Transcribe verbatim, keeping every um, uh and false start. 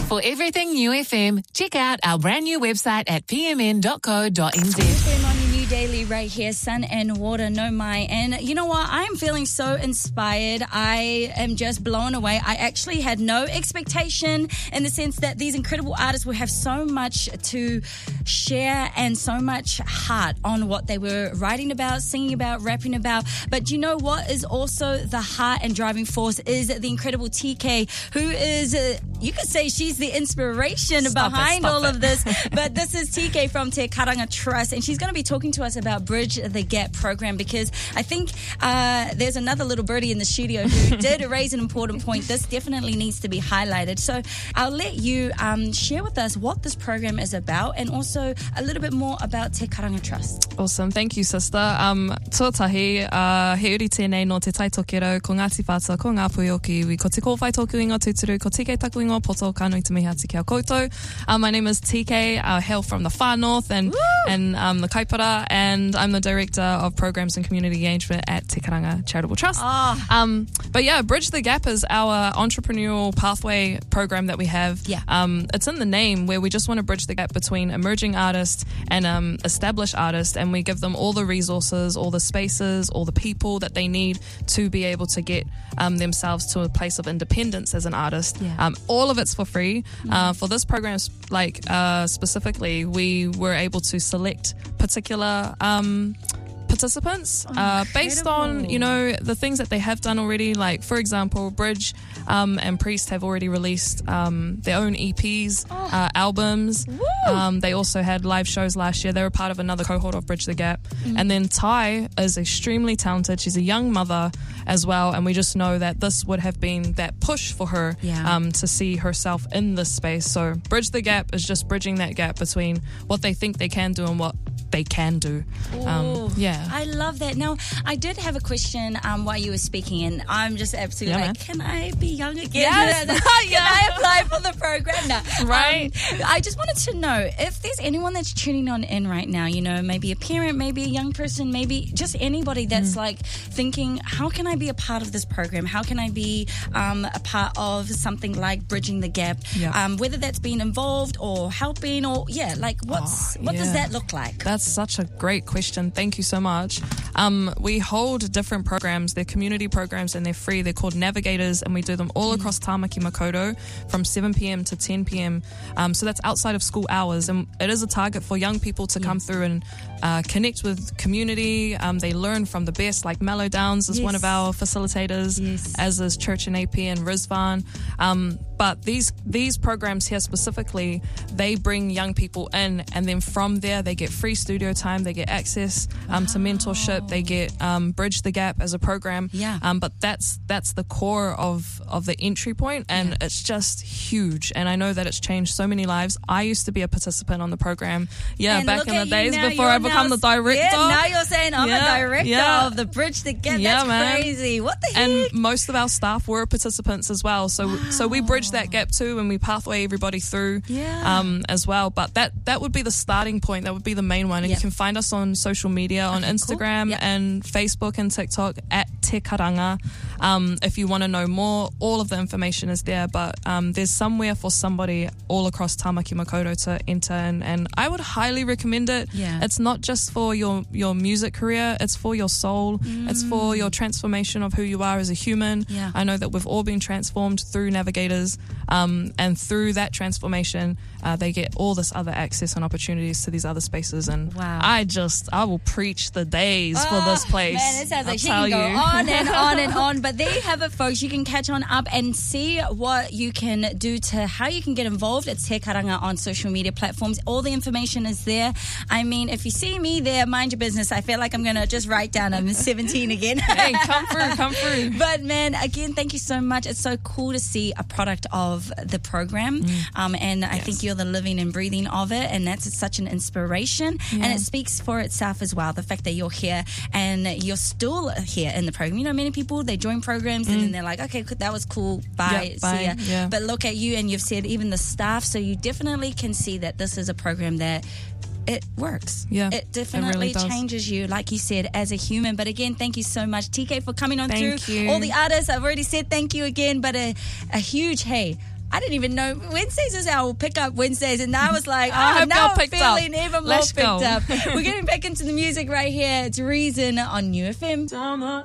For everything New F M, check out our brand new website at p m n dot co dot n z. On your new daily right here, Sun and Water, No Mai. And you know what? I am feeling so inspired. I am just blown away. I actually had no expectation in the sense that these incredible artists will have so much to share and so much heart on what they were writing about, singing about, rapping about. But you know what is also the heart and driving force is the incredible T K, who is, uh, you could say she's the inspiration Stop behind it, all it. of this. But this is T K from Te Karanga Trust, and she's going to be talking to us about Bridge the Gap program, because I think uh, there's another little birdie in the studio who did raise an important point. This definitely needs to be highlighted. So I'll let you um, share with us what this program is about, and also a little bit more about Te Karanga Trust. Awesome, thank you, sister. Um, tuatahi, uh, he uri tēnei no te taitokero, ko Ngāti Whātua, ko Ngā Puioki iwi, ko te kōwhai tōku ingo tūturu, ko Tike taku ingo poto, kānui te mihi ati kia koutou. Um, my name is T K, I hail from the far north and, and um, the Kaipara, and I'm the Director of Programs and Community Engagement at Te Karanga Charitable Trust. Oh. Um, but yeah, Bridge the Gap is our entrepreneurial pathway program that we have. Yeah. Um, it's in the name, where we just want to bridge the gap between emerging artists and um, established artists, and we give them all the resources, all the spaces, all the people that they need to be able to get um, themselves to a place of independence as an artist. Yeah. Um, all of it's for free. Uh, for this program, like uh, specifically, we were able to select particular um, participants uh, based on, you know, the things that they have done already. Like, for example, Bridge um, and Priest have already released um, their own E Ps, Oh. uh, albums. Um, they also had live shows last year. They were part of another cohort of Bridge the Gap. Mm-hmm. And then Ty is extremely talented. She's a young mother as well, and we just know that this would have been that push for her Yeah. um, to see herself in this space. So Bridge the Gap is just bridging that gap between what they think they can do and what they can do. Um, Ooh, yeah. I love that. Now, I did have a question um, while you were speaking, and I'm just absolutely Yeah, like, can I be young again? Yes. Can I apply for the program now? Right. Um, I just wanted to know if there's anyone that's tuning on in right now, you know, maybe a parent, maybe a young person, maybe just anybody that's Mm. like thinking, how can I be a part of this program? How can I be um, a part of something like Bridging the Gap? Yeah. Um, whether that's being involved or helping, or, yeah, like what's Oh, what does yeah. that look like? That's such a great question. Thank you so much. Um, we hold different programs. They're community programs and they're free. They're called Navigators, and we do them all across Tāmaki Makaurau from seven p.m. to ten p.m. Um, so that's outside of school hours, and it is a target for young people to come through and uh, connect with community. Um, they learn from the best, like Mellow Downs is Yes. one of our facilitators, Yes. as is Church and A P and Rizvan. Um, but these these programs here specifically, they bring young people in, and then from there they get free studio time, they get access um, to mentorship, they get um, Bridge the Gap as a program. Yeah. Um, but that's that's the core of of the entry point, and Yeah. it's just huge. And I know that it's changed so many lives. I used to be a participant on the program, yeah, And back look in the at you days now, before you're I become now- the director. Yeah, now you're saying I'm Yeah, a director yeah. of the Bridge the Gap. Yeah, That's man. crazy. What the heck? And most of our staff were participants as well, so so we bridge that gap too, and we pathway everybody through Yeah. um, as well. But that that would be the starting point. That would be the main one. And Yep. you can find us on social media, on Okay, cool. Instagram Yep. and Facebook and TikTok at Te Karanga. Um, if you want to know more, all of the information is there. But um, there's somewhere for somebody all across Tāmaki Makaurau to enter, and, and I would highly recommend it. Yeah. It's not just for your your music career; it's for your soul. It's for your transformation of who you are as a human. Yeah. I know that we've all been transformed through Navigators, um, and through that transformation, uh, they get all this other access and opportunities to these other spaces. And Wow. I just, I will preach the days for this place. Man, it sounds like I'll she tell can go you. on and on and on. But there you have it, folks. You can catch on up and see what you can do to how you can get involved. It's Te Karanga on social media platforms. All the information is there. I mean, if you see me there, mind your business. I feel like I'm going to just write down I'm seventeen again. Hey, come through, come through. But man, again, thank you so much. It's so cool to see a product of the program. Um, and I Yes. think you're the living and breathing of it. And that's such an inspiration. And it speaks for itself as well. The fact that you're here and you're still here in the program. You know, many people, they join programs and then they're like, okay, that was cool. Bye. Yep, bye. See ya. Yeah. But look at you, and you've said even the staff. So you definitely can see that this is a program that it works. Yeah, It definitely it really does. changes you, like you said, as a human. But again, thank you so much, T K, for coming on Thank through. you. All the artists, I've already said thank you again, but a, a huge hey. I didn't even know Wednesdays is our pickup Wednesdays, and I was like, I oh, hope now y'all I'm picked feeling up. even more Let's picked go. up. We're getting back into the music right here. It's Reason on New F M. Down the